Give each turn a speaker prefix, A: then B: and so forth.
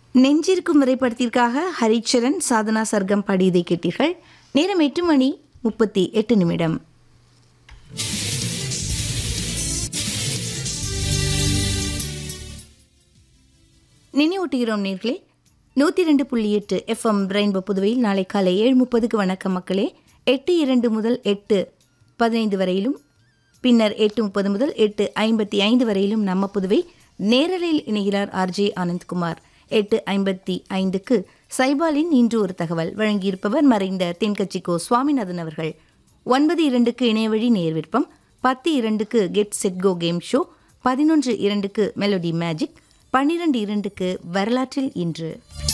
A: நெஞ்சிருக்கும் வரைபடத்திற்காக ஹரிச்சரன் சாதனா சர்க்கம் பாடியதை கேட்டீர்கள். நேரம் 8:38. நினைவூட்டுகிறோம் நேர்களே, 102.8 FM ரெயின்போ புதுவையில் நாளை காலை 7:30க்கு வணக்கம் மக்களே. 8:02 முதல் 8:15 வரையிலும், பின்னர் 8:30 முதல் 8:55 வரையிலும் நம்ம புதுவை நேரலையில் இணைகிறார் RJ ஆனந்த்குமார். 8:55க்கு சைபாலின் இன்று ஒரு தகவல் வழங்கியிருப்பவர் மறைந்த தென்கட்சிக்கோ சுவாமிநாதன் அவர்கள். 9:02க்கு இணையவழி நேர்விற்பம், 10:02க்கு get set go game show, 11:02க்கு melody magic, 12:02க்கு வரலாற்றில் இன்று.